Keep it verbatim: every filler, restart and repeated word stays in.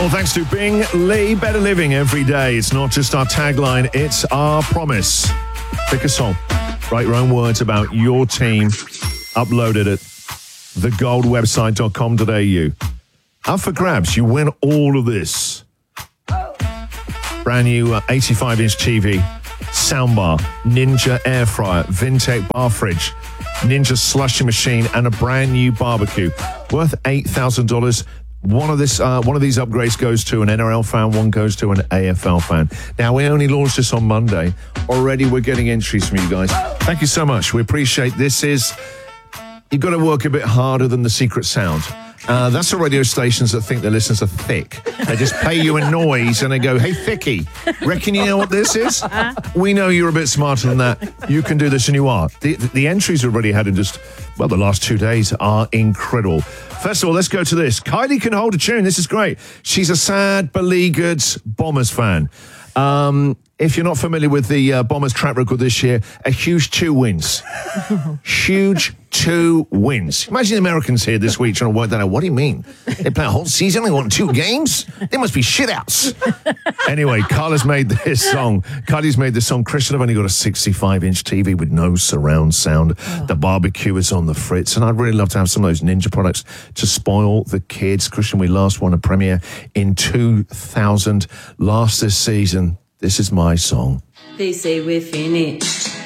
Well, thanks to Bing Lee, better living every day. It's not just our tagline, it's our promise. Pick a song, write your own words about your team, upload it at the gold website dot com dot a u. Up for grabs, you win all of this. Brand new uh, eighty-five inch T V, soundbar, Ninja air fryer, Vintech bar fridge, Ninja slushy machine, and a brand new barbecue worth eight thousand dollars. One of this, uh, one of these upgrades goes to an N R L fan, one goes to an A F L fan. Now, we only launched this on Monday. Already we're getting entries from you guys. Thank you so much. We appreciate this. Is you've got to work a bit harder than the secret sound. Uh, that's the radio stations that think their listeners are thick. They just pay you a noise and they go, hey, Thicky, reckon you know what this is? We know you're a bit smarter than that. You can do this, and you are. The, the entries we've already had in just, well, the last two days are incredible. First of all, let's go to this. Kylie can hold a tune. This is great. She's a sad, beleaguered Bombers fan. Um, if you're not familiar with the uh, Bombers track record this year, a huge two wins. Huge two wins. Imagine the Americans here this week trying to work that out. What do you mean? They play a whole season, they won two games? They must be shitouts. Anyway, Carla's made this song. Kylie's made this song. Christian, I've only got a sixty-five inch T V with no surround sound. Oh. The barbecue is on the fritz, and I'd really love to have some of those Ninja products to spoil the kids. Christian, we last won a premiere in two thousand. Last this season. This is my song. They say we're finished.